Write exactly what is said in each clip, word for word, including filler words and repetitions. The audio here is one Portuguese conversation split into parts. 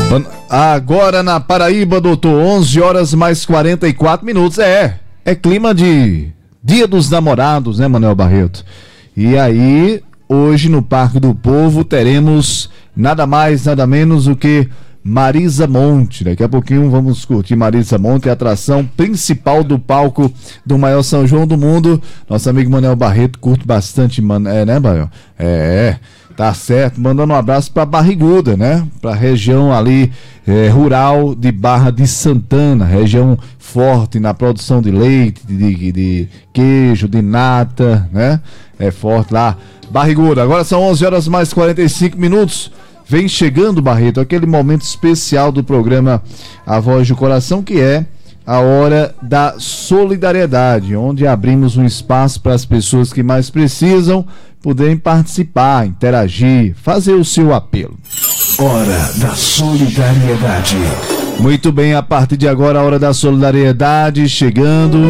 Agora na Paraíba, doutor, onze horas mais quarenta e quatro minutos. É, é clima de Dia dos Namorados, né, Manuel Barreto? E aí, hoje no Parque do Povo teremos nada mais, nada menos do que Marisa Monte. Daqui a pouquinho vamos curtir Marisa Monte, a atração principal do palco do maior São João do mundo. Nosso amigo Manuel Barreto curte bastante, man... é, né, Barreto? É, tá certo. Mandando um abraço pra Barriguda, né? Pra região ali é, rural de Barra de Santana, região forte na produção de leite, de, de queijo, de nata, né? É forte lá. Barriguda, agora são onze horas mais quarenta e cinco minutos. Vem chegando, Barreto, aquele momento especial do programa A Voz do Coração, que é a hora da solidariedade, onde abrimos um espaço para as pessoas que mais precisam poderem participar, interagir, fazer o seu apelo. Hora da solidariedade. Muito bem, a partir de agora a hora da solidariedade chegando.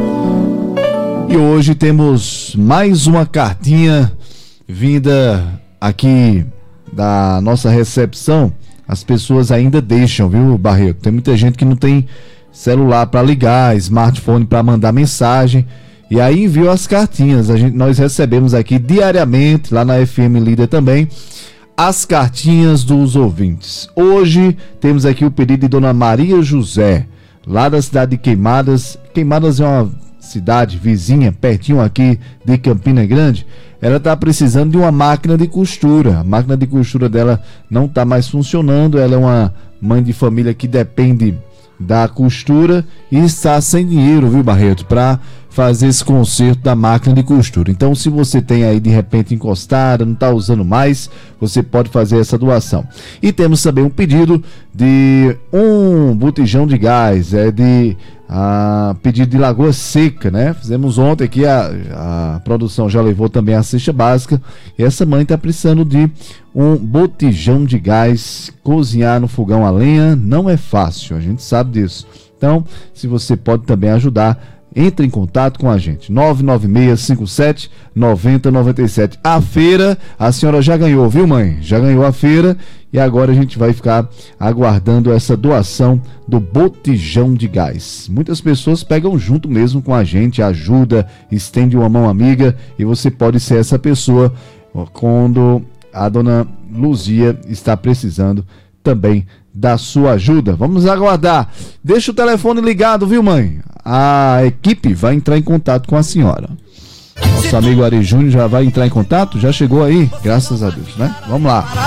E hoje temos mais uma cartinha vinda aqui da nossa recepção. As pessoas ainda deixam, viu, Barreto? Tem muita gente que não tem celular para ligar, smartphone para mandar mensagem, e aí enviou as cartinhas. A gente, nós recebemos aqui diariamente, lá na F M Líder também, as cartinhas dos ouvintes. Hoje temos aqui o pedido de Dona Maria José, lá da cidade de Queimadas. Queimadas é uma cidade vizinha, pertinho aqui de Campina Grande. Ela está precisando de uma máquina de costura. A máquina de costura dela não está mais funcionando. Ela é uma mãe de família que depende da costura e está sem dinheiro, viu, Barreto, para fazer esse conserto da máquina de costura. Então, se você tem aí de repente encostada, não está usando mais, você pode fazer essa doação. E temos também um pedido de um botijão de gás, é de a pedido de Lagoa Seca, né? Fizemos ontem aqui, a, a produção já levou também a cesta básica, e essa mãe está precisando de um botijão de gás. Cozinhar no fogão a lenha não é fácil, a gente sabe disso. Então, se você pode também ajudar, entre em contato com a gente, nove nove seis cinco sete nove zero nove sete. A feira, a senhora já ganhou, viu, mãe? Já ganhou a feira, e agora a gente vai ficar aguardando essa doação do botijão de gás. Muitas pessoas pegam junto mesmo com a gente, ajuda, estende uma mão amiga, e você pode ser essa pessoa quando a dona Luzia está precisando também da sua ajuda. Vamos aguardar. Deixa o telefone ligado, viu, mãe? A equipe vai entrar em contato com a senhora. Nosso amigo Ari Júnior já vai entrar em contato? Já chegou aí? Graças a Deus, né? Vamos lá.